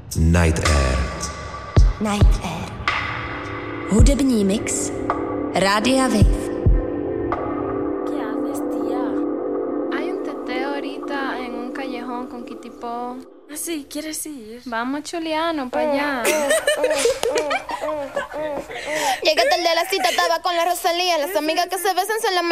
Night Air. Night Air. Hudební mix Rádia Wave. ¿Qué haces, tía? Hay un teteo ahorita en un callejón con Kitty Po. Ah, sí, ¿quieres ir? Vamos, Chuliano, para allá. Llegué tarde a la cita, estaba con la Rosalía. Las amigas que se besan son las